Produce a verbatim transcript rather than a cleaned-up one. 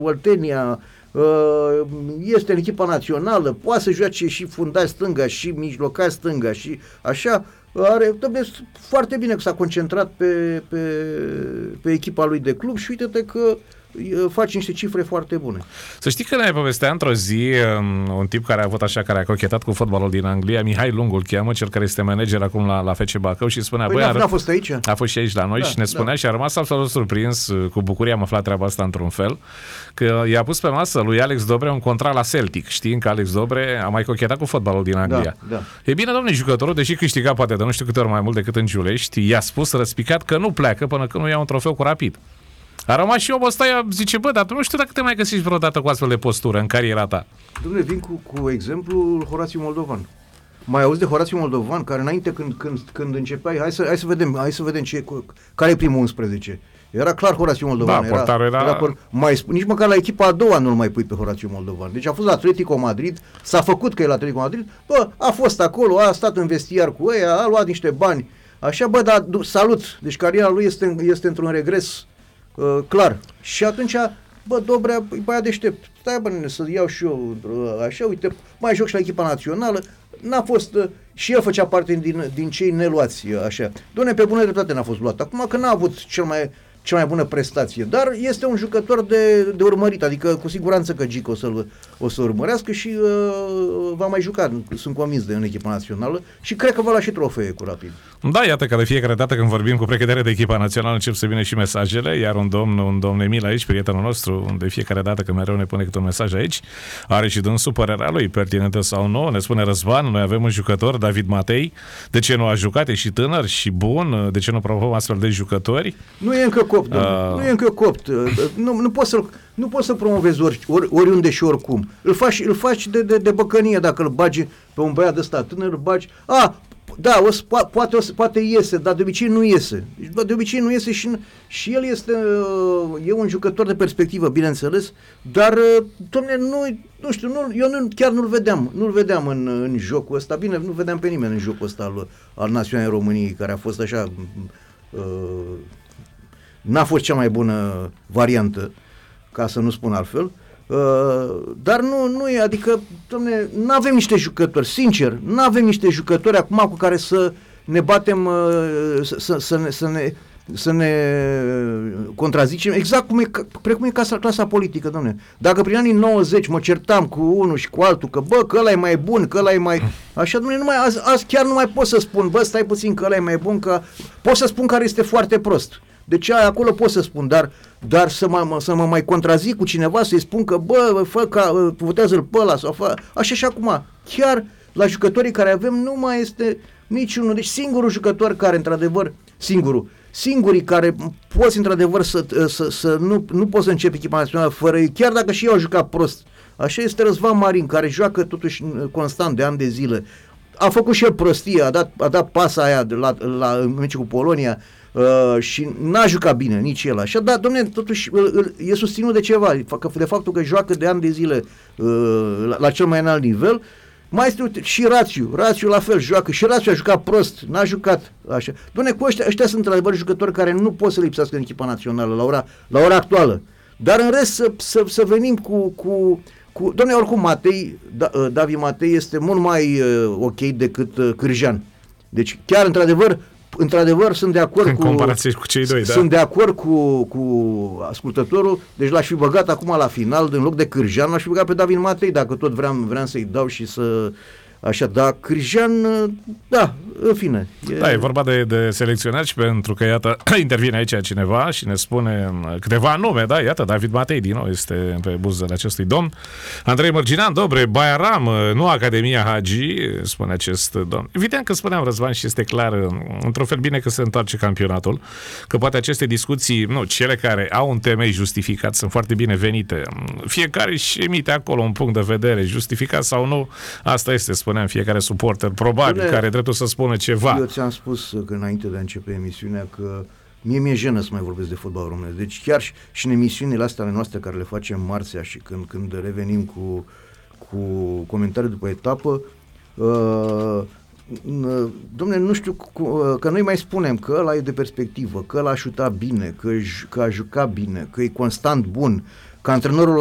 Oltenia, este în echipa națională, poate să joace și fundaș stânga și mijlocaș stânga și așa, are, trebuie foarte bine că s-a concentrat pe, pe, pe echipa lui de club și uite-te că faci niște cifre foarte bune. Să știi că ne povestea într-o zi un tip care a avut așa, care a cochetat cu fotbalul din Anglia, Mihai Lungu îl cheamă, cel care este manager acum la, la F C Bacău și spunea, păi băi, n-a, n-a fost aici? A fost și aici la noi, da, și ne spunea, da. Și a rămas absolut surprins, cu bucurie am aflat treaba asta într-un fel, că i-a pus pe masă lui Alex Dobre un contract la Celtic, știind că Alex Dobre a mai cochetat cu fotbalul din Anglia. Da, da. E bine, domnule, jucătorul, deși câștiga poate de nu știu câte ori mai mult decât în Giulești, i-a spus răspicat că nu pleacă până când nu ia un trofeu cu Rapid. A rămas și omul ăsta, zice, bă, dar tu nu știu dacă te mai găsești vreodată cu astfel de postură în cariera ta. Dom'le, vin cu, cu exemplu Horațiu Moldovan. Mai auzi de Horațiu Moldovan, care înainte când, când, când începeai, hai să, hai să vedem, hai să vedem ce, care e primul unsprezece. Era clar Horațiu Moldovan. Da, portarul era... era por, mai, nici măcar la echipa a doua nu-l mai pui pe Horațiu Moldovan. Deci a fost la Atletico Madrid, s-a făcut că e la Atletico Madrid, bă, a fost acolo, a stat în vestiar cu ăia, a luat niște bani. Așa, bă, dar salut, deci cariera lui este, este într-un regres uh, clar. Și atunci, bă, Dobrea, e băiat deștept, stai, bă, nene, să iau și eu uh, așa, uite, mai joc și la echipa națională, n-a fost, uh, și el făcea parte din, din cei neluați, uh, așa. Doamne, pe bună dreptate n-a fost luat. Acum că n-a avut cel mai, cea mai bună prestație, dar este un jucător de, de urmărit, adică cu siguranță că Gic o să-l o să urmărească și uh, va mai juca, sunt convins, de în echipa națională și cred că va lua și trofee cu Rapid. Da, iată că de fiecare dată când vorbim cu precădere de echipa națională încep să vină și mesajele, iar un domn, un domn Emil aici, prietenul nostru, de fiecare dată că mereu ne pune câte un mesaj aici, are și dânsul părerea lui, pertinentă sau nu, ne spune Răzvan, noi avem un jucător, David Matei, de ce nu a jucat, e și tânăr și bun, de ce nu promovăm astfel de jucători? Nu e încă copt, uh... nu e încă copt, nu, nu poți să-l Nu poți să promovezi ori, ori, oriunde și oricum. Îl faci, îl faci de, de, de băcănie dacă îl bagi pe un băiat de ăsta tânăr, îl bagi... A, da, o, po- poate, o, poate iese, dar de obicei nu iese. De obicei nu iese și, și el este e un jucător de perspectivă, bineînțeles, dar, dom'le, nu, nu știu, nu, eu nu, chiar nu-l vedeam, nu-l vedeam în, în jocul ăsta. Bine, nu vedeam pe nimeni în jocul ăsta al, al Naționalei României, care a fost așa... Uh, n-a fost cea mai bună variantă, ca să nu spun altfel, uh, dar nu, nu e, adică, dom'le, n-avem niște jucători, sincer, n-avem niște jucători acum cu care să ne batem, uh, să, să, să, ne, să, ne, să ne contrazicem, exact cum e, precum e clasa, clasa politică, dom'le. Dacă prin anii nouăzeci mă certam cu unul și cu altul, că bă, că ăla e mai bun, că ăla e mai... Așa, dom'le, nu mai, azi, azi chiar nu mai pot să spun, bă, stai puțin că ăla e mai bun, că pot să spun care este foarte prost. Deci acolo pot să spun, dar, dar să, mă, să mă mai contrazic cu cineva, să-i spun că, bă, fă ca, votează-l pe ăla, sau fă, așa și acum. Chiar la jucătorii care avem nu mai este niciunul. Deci singurul jucător care, într-adevăr, singurul, singurii care poți, într-adevăr, să, să, să nu, nu poți să începi echipa națională fără ei, chiar dacă și eu au jucat prost. Așa este Răzvan Marin, care joacă totuși constant de ani de zile. A făcut și el prostie, a dat, a dat pasa aia de la, la, în meci cu Polonia, Uh, și n-a jucat bine nici el așa, dar dom'le, totuși îl, îl, e susținut de ceva, de faptul că joacă de ani de zile uh, la, la cel mai înalt nivel. Mai este, uite, și Rațiu, Rațiu la fel joacă, și Rațiu a jucat prost, n-a jucat așa. Dom'le, cu ăștia, ăștia sunt într-adevăr jucători care nu pot să lipsească în echipa națională la ora, la ora actuală, dar în rest să, să, să venim cu, cu, cu dom'le, oricum Matei, da, uh, David Matei este mult mai uh, ok decât uh, Cârjan, deci chiar într-adevăr Într-adevăr, sunt de acord în cu, comparație cu cei doi, da. Sunt de acord cu, cu ascultătorul, deci l-aș fi băgat acum la final, în loc de Cârjan, l-aș fi băgat pe David Matei, dacă tot vreau, vreau să-i dau și să... Așa, dar Cârjan, da, în fine. E... Da, e vorba de, de selecționat și pentru că, iată, intervine aici cineva și ne spune câteva nume, da, iată, David Matei, din nou, este pe buzele acestui domn. Andrei Mărginan, Dobre, Baiaram, nu Academia Hagi, spune acest domn. Evident că spuneam, Răzvan, și este clar, într-un fel bine că se întoarce campionatul, că poate aceste discuții, nu, cele care au un temei justificat, sunt foarte bine venite. Fiecare își emite acolo un punct de vedere, justificat sau nu, asta este, spuneam, fiecare suporter, probabil, Bine, care are dreptul să spună ceva. Eu ți-am spus că înainte de a începe emisiunea că mie mi-e jenă să mai vorbesc de fotbal românesc. Deci chiar și, și în emisiunile astea ale noastre care le facem marțea și când, când revenim cu, cu comentarii după etapă, uh, dom'le, nu știu, cu, că noi mai spunem că ăla e de perspectivă, că ăla a șutat bine, că, că a jucat bine, că e constant bun. că antrenorul